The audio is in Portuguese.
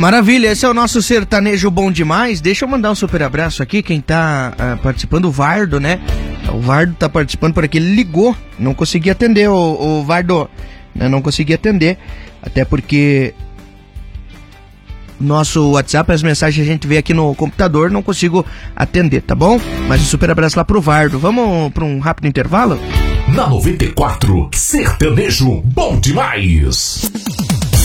Maravilha, esse é o nosso sertanejo bom demais. Deixa eu mandar um super abraço aqui, quem tá participando, o Vardo, né? O Vardo tá participando por aqui, ele ligou, não consegui atender, o Vardo, né? Não consegui atender, até porque nosso WhatsApp, as mensagens a gente vê aqui no computador, não consigo atender, tá bom? Mas um super abraço lá pro Vardo. Vamos pra um rápido intervalo? Na 94, sertanejo bom demais.